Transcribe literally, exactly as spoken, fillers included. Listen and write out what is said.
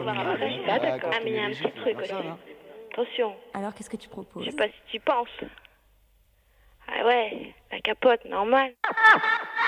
comme il Ah, est je suis pas d'accord. quand Ah, mais il y a un les petit gifles, truc pas ça, aussi. là. Attention, Alors, qu'est-ce que tu je proposes? sais pas si tu penses. Ah ouais, la capote, normal.